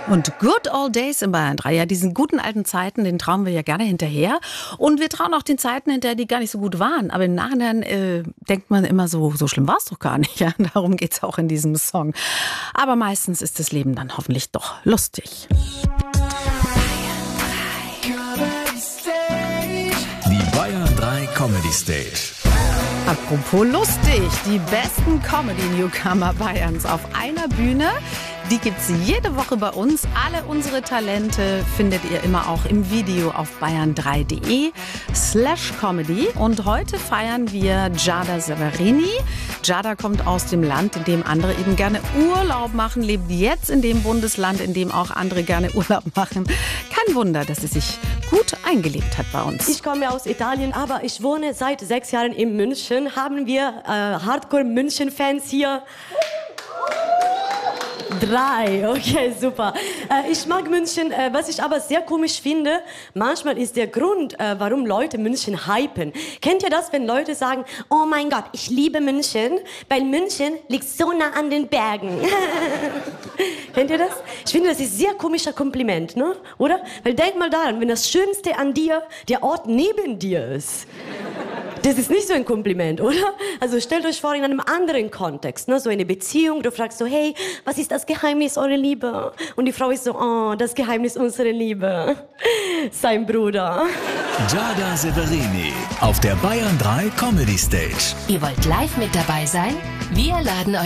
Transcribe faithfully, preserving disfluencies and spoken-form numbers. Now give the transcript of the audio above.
Und Good Old Days in Bayern drei, ja, diesen guten alten Zeiten, den trauen wir ja gerne hinterher. Und wir trauen auch den Zeiten hinterher, die gar nicht so gut waren. Aber im Nachhinein äh, denkt man immer so, so schlimm war es doch gar nicht. Ja? Darum geht es auch in diesem Song. Aber meistens ist das Leben dann hoffentlich doch lustig. Die Bayern drei Comedy Stage. Apropos lustig, die besten Comedy-Newcomer Bayerns auf einer Bühne. Die gibt's jede Woche bei uns. Alle unsere Talente findet ihr immer auch im Video auf bayern drei punkt de slash comedy. Und heute feiern wir Giada Severini. Giada kommt aus dem Land, in dem andere eben gerne Urlaub machen, lebt jetzt in dem Bundesland, in dem auch andere gerne Urlaub machen. Kein Wunder, dass sie sich gut eingelebt hat bei uns. Ich komme aus Italien, aber ich wohne seit sechs Jahren in München. Haben wir äh, Hardcore-München-Fans hier? Drei, okay, super. Äh, ich mag München, äh, was ich aber sehr komisch finde, manchmal ist der Grund, äh, warum Leute München hypen. Kennt ihr das, wenn Leute sagen, oh mein Gott, ich liebe München, weil München liegt so nah an den Bergen. Kennt ihr das? Ich finde, das ist ein sehr komischer Kompliment, ne? Oder? Weil denk mal daran, wenn das Schönste an dir der Ort neben dir ist. Das ist nicht so ein Kompliment, oder? Also stellt euch vor, in einem anderen Kontext, ne? So eine Beziehung, du fragst so, hey, was ist das Geheimnis eurer Liebe? Und die Frau ist so, oh, das Geheimnis unserer Liebe. Sein Bruder. Giada Severini auf der Bayern drei Comedy Stage. Ihr wollt live mit dabei sein? Wir laden euch